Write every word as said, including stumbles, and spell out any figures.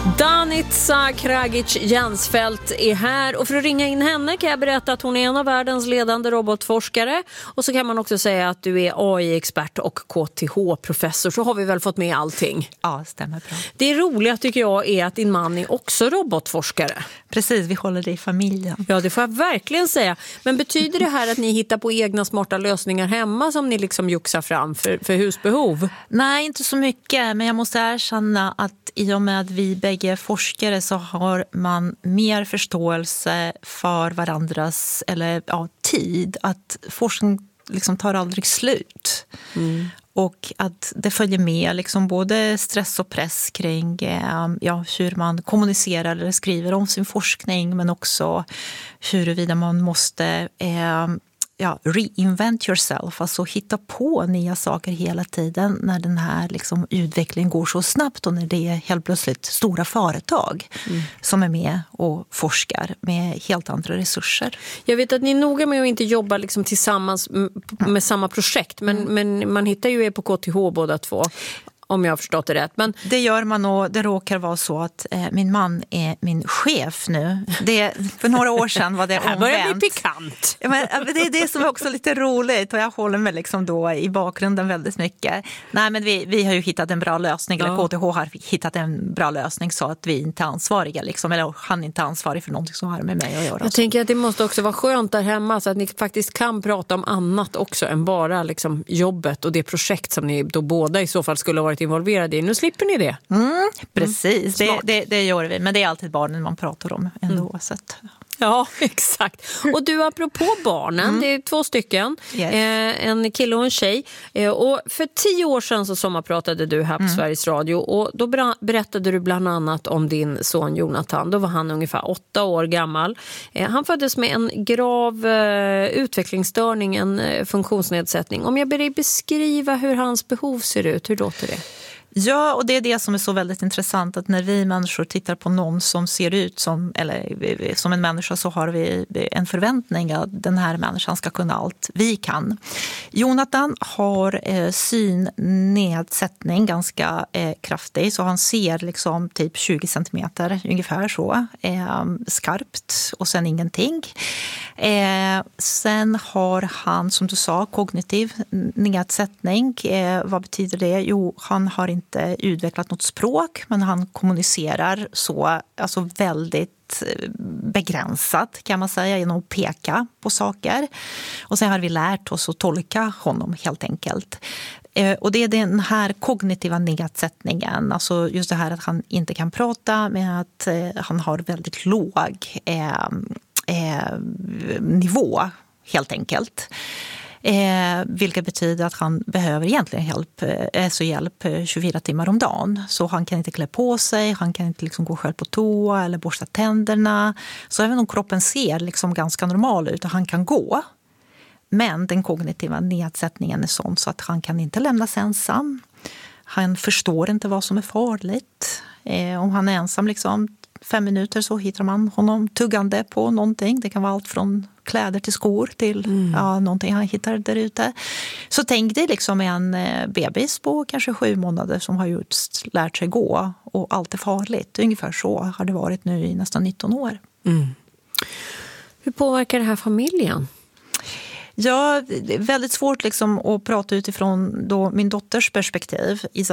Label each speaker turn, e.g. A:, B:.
A: Danica Kragic-Jansfelt är här, och för att ringa in henne kan jag berätta att hon är en av världens ledande robotforskare, och så kan man också säga att du är A I-expert och K T H-professor, så har vi väl fått med allting.
B: Ja, stämmer bra.
A: Det roliga tycker jag är att din man är också robotforskare.
B: Precis, vi håller det i familjen.
A: Ja, det får jag verkligen säga. Men betyder det här att ni hittar på egna smarta lösningar hemma som ni liksom juxar fram för, för husbehov?
B: Nej, inte så mycket, men jag måste erkänna att i och med att vi bägge är forskare så har man mer förståelse för varandras eller, ja, tid. Att forskning liksom tar aldrig slut. Mm. Och att det följer med liksom både stress och press kring ja, hur man kommunicerar eller skriver om sin forskning, men också huruvida man måste eh, ja, reinvent yourself, alltså hitta på nya saker hela tiden när den här liksom utvecklingen går så snabbt och när det är helt plötsligt stora företag mm. som är med och forskar med helt andra resurser.
A: Jag vet att ni är noga med att inte jobba liksom tillsammans med mm. samma projekt, men, mm. men man hittar ju er på K T H båda två. Om jag har förstått det rätt. Men
B: det gör man, och det råkar vara så att eh, min man är min chef nu. Det, för några år sedan var det omvänt.
A: Det här börjar bli pikant.
B: Ja, men det är det som är också lite roligt, och jag håller mig liksom då i bakgrunden väldigt mycket. Nej, men vi, vi har ju hittat en bra lösning, ja. eller K T H har hittat en bra lösning så att vi inte är ansvariga. Liksom, eller han är inte ansvarig för någonting som har med mig att göra.
A: Jag tänker att det måste också vara skönt där hemma så att ni faktiskt kan prata om annat också än bara liksom jobbet och det projekt som ni då båda i så fall skulle ha varit involverade i. Nu slipper ni det.
B: Mm, precis, mm. Det, det, det gör vi. Men det är alltid barnen man pratar om ändå. Mm. Så att,
A: ja, exakt. Och du, apropå barnen, mm. det är två stycken.
B: Yes.
A: Eh, en kille och en tjej. Eh, och för tio år sedan så sommarpratade du här på mm. Sveriges Radio. Och då berättade du bland annat om din son Jonathan. Då var han ungefär åtta år gammal. Eh, han föddes med en grav eh, utvecklingsstörning, en eh, funktionsnedsättning. Om jag ber dig beskriva hur hans behov ser ut, hur låter det?
B: Ja, och det är det som är så väldigt intressant, att när vi människor tittar på någon som ser ut som, eller som en människa, så har vi en förväntning att den här människan ska kunna allt vi kan. Jonathan har eh, synnedsättning ganska eh, kraftig, så han ser liksom typ tjugo centimeter ungefär så eh, skarpt, och sen ingenting. Eh, sen har han, som du sa, kognitiv nedsättning. Eh, vad betyder det? Jo, han har inte inte utvecklat något språk, men han kommunicerar så, alltså väldigt begränsat kan man säga, genom att peka på saker. Och sen har vi lärt oss att tolka honom helt enkelt. Eh, och det är den här kognitiva nedsättningen, alltså just det här att han inte kan prata, med att eh, han har väldigt låg eh, eh, nivå helt enkelt. Eh, vilket betyder att han behöver egentligen hjälp, eh, så hjälp tjugofyra timmar om dagen. Så han kan inte klä på sig, han kan inte liksom gå själv på toa eller borsta tänderna. Så även om kroppen ser liksom ganska normal ut och han kan gå, men den kognitiva nedsättningen är sån så att han kan inte lämnas ensam. Han förstår inte vad som är farligt. Eh, om han är ensam liksom fem minuter så hittar man honom tuggande på någonting. Det kan vara allt från kläder till skor till mm. ja, någonting han hittar där ute. Så tänk dig liksom en bebis på kanske sju månader som har gjort, lärt sig gå, och allt är farligt. Ungefär så har det varit nu i nästan nitton år. Mm.
A: Hur påverkar det här familjen?
B: Ja, det är väldigt svårt liksom att prata utifrån då min dotters perspektiv.